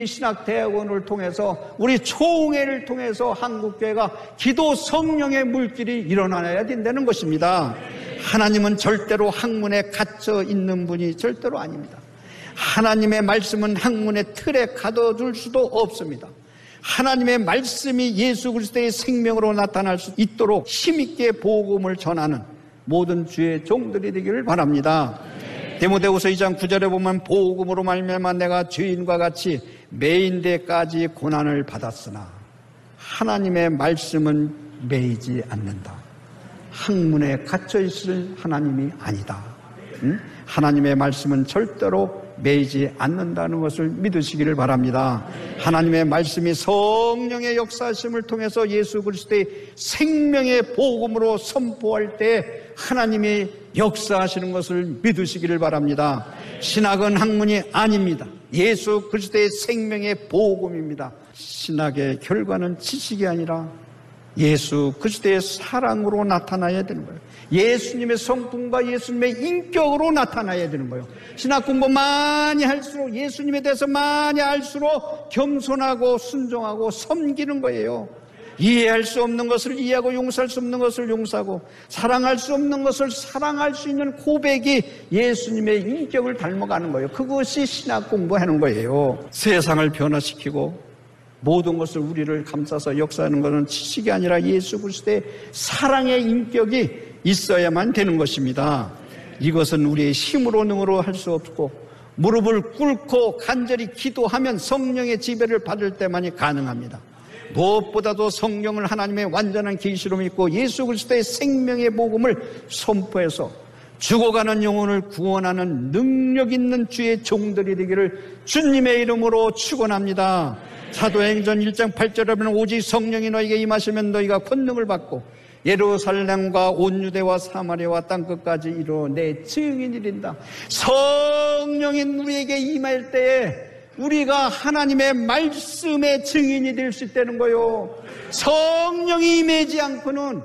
신학대학원을 통해서 우리 총회를 통해서 한국교회가 기도 성령의 물길이 일어나야 된다는 것입니다. 하나님은 절대로 학문에 갇혀 있는 분이 절대로 아닙니다. 하나님의 말씀은 학문의 틀에 가둬둘 수도 없습니다. 하나님의 말씀이 예수 그리스도의 생명으로 나타날 수 있도록 힘있게 복음을 전하는 모든 주의 종들이 되기를 바랍니다. 디모데후서 2장 9절에 보면 복음으로 말미암아 내가 죄인과 같이 매인 데까지 고난을 받았으나 하나님의 말씀은 매이지 않는다. 학문에 갇혀 있을 하나님이 아니다. 하나님의 말씀은 절대로 매이지 않는다는 것을 믿으시기를 바랍니다. 하나님의 말씀이 성령의 역사하심을 통해서 예수 그리스도의 생명의 복음으로 선포할 때 하나님이 역사하시는 것을 믿으시기를 바랍니다. 신학은 학문이 아닙니다. 예수 그리스도의 생명의 복음입니다. 신학의 결과는 지식이 아니라 예수 그리스도의 사랑으로 나타나야 되는 거예요. 예수님의 성품과 예수님의 인격으로 나타나야 되는 거예요. 신학 공부 많이 할수록 예수님에 대해서 많이 알수록 겸손하고 순종하고 섬기는 거예요. 이해할 수 없는 것을 이해하고 용서할 수 없는 것을 용서하고 사랑할 수 없는 것을 사랑할 수 있는 고백이 예수님의 인격을 닮아가는 거예요. 그것이 신학 공부하는 거예요. 세상을 변화시키고 모든 것을 우리를 감싸서 역사하는 것은 지식이 아니라 예수 그리스도의 사랑의 인격이 있어야만 되는 것입니다. 이것은 우리의 힘으로 능으로 할 수 없고 무릎을 꿇고 간절히 기도하면 성령의 지배를 받을 때만이 가능합니다. 무엇보다도 성경을 하나님의 완전한 계시로 믿고 예수 그리스도의 생명의 복음을 선포해서 죽어가는 영혼을 구원하는 능력 있는 주의 종들이 되기를 주님의 이름으로 축원합니다. 사도행전 1장 8절에 보면 오직 성령이 너에게 임하시면 너희가 권능을 받고 예루살렘과 온 유대와 사마리아와 땅끝까지 이루어 내 증인이 된다. 성령이 우리에게 임할 때에 우리가 하나님의 말씀의 증인이 될 수 있다는 거예요. 성령이 임하지 않고는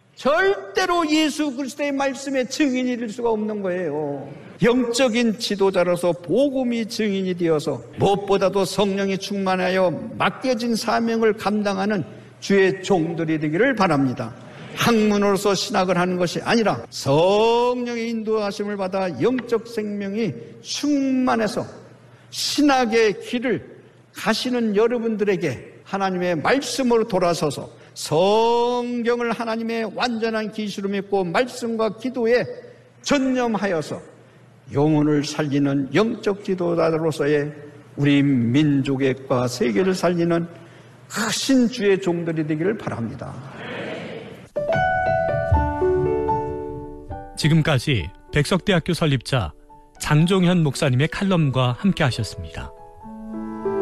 절대로 예수 그리스도의 말씀의 증인이 될 수가 없는 거예요. 영적인 지도자로서 복음이 증인이 되어서 무엇보다도 성령이 충만하여 맡겨진 사명을 감당하는 주의 종들이 되기를 바랍니다. 학문으로서 신학을 하는 것이 아니라 성령의 인도하심을 받아 영적 생명이 충만해서 신학의 길을 가시는 여러분들에게 하나님의 말씀으로 돌아서서 성경을 하나님의 완전한 계시로 믿고 말씀과 기도에 전념하여서 영혼을 살리는 영적 지도자로서의 우리 민족과 세계를 살리는 크신 주의 종들이 되기를 바랍니다. 지금까지 백석대학교 설립자 장종현 목사님의 칼럼과 함께 하셨습니다.